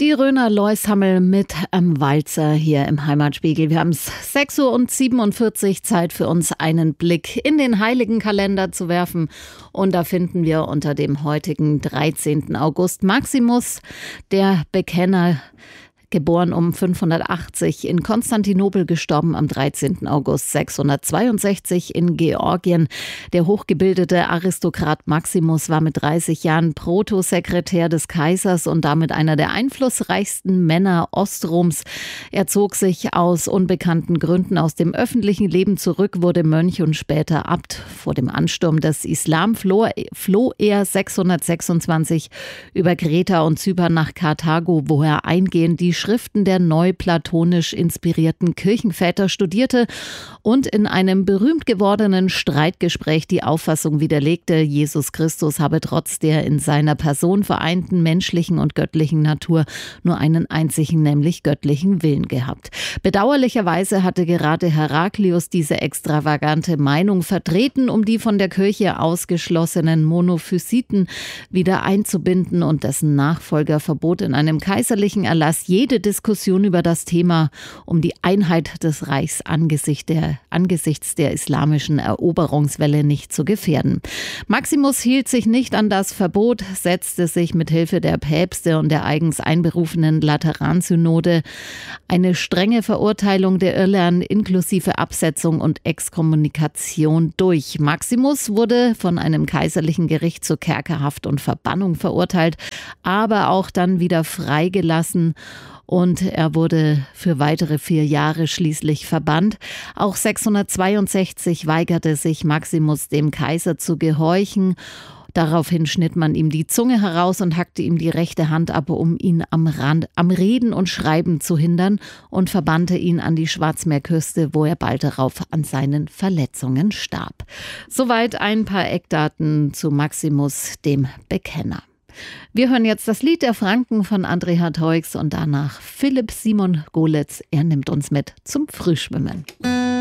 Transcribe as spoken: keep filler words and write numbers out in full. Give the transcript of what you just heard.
Die Röner Loishammel mit am Walzer hier im Heimatspiegel. Wir haben es sechs Uhr siebenundvierzig, Zeit für uns einen Blick in den heiligen Kalender zu werfen. Und da finden wir unter dem heutigen dreizehnten August Maximus, der Bekenner, geboren um fünfhundertachtzig, in Konstantinopel, gestorben am dreizehnten August sechshundertzweiundsechzig in Georgien. Der hochgebildete Aristokrat Maximus war mit dreißig Jahren Protosekretär des Kaisers und damit einer der einflussreichsten Männer Ostroms. Er zog sich aus unbekannten Gründen aus dem öffentlichen Leben zurück, wurde Mönch und später Abt. Vor dem Ansturm des Islam floh, floh er sechshundertsechsundzwanzig über Kreta und Zypern nach Karthago, wo er eingehend die Schriften der neuplatonisch inspirierten Kirchenväter studierte und in einem berühmt gewordenen Streitgespräch die Auffassung widerlegte, Jesus Christus habe trotz der in seiner Person vereinten menschlichen und göttlichen Natur nur einen einzigen, nämlich göttlichen Willen gehabt. Bedauerlicherweise hatte gerade Heraklius diese extravagante Meinung vertreten, um die von der Kirche ausgeschlossenen Monophysiten wieder einzubinden, und dessen Nachfolger verbot in einem kaiserlichen Erlass jede Diskussion über das Thema, um die Einheit des Reichs angesichts der, angesichts der islamischen Eroberungswelle nicht zu gefährden. Maximus hielt sich nicht an das Verbot, setzte sich mit Hilfe der Päpste und der eigens einberufenen Lateransynode eine strenge Verurteilung der Irrlehren inklusive Absetzung und Exkommunikation durch. Maximus wurde von einem kaiserlichen Gericht zur Kerkerhaft und Verbannung verurteilt, aber auch dann wieder freigelassen. Und er wurde für weitere vier Jahre schließlich verbannt. Auch sechshundertzweiundsechzig weigerte sich Maximus, dem Kaiser zu gehorchen. Daraufhin schnitt man ihm die Zunge heraus und hackte ihm die rechte Hand ab, um ihn am, Rand, am Reden und Schreiben zu hindern, und verbannte ihn an die Schwarzmeerküste, wo er bald darauf an seinen Verletzungen starb. Soweit ein paar Eckdaten zu Maximus, dem Bekenner. Wir hören jetzt das Lied der Franken von André Harteux und danach Philipp Simon Golitz. Er nimmt uns mit zum Frühschwimmen.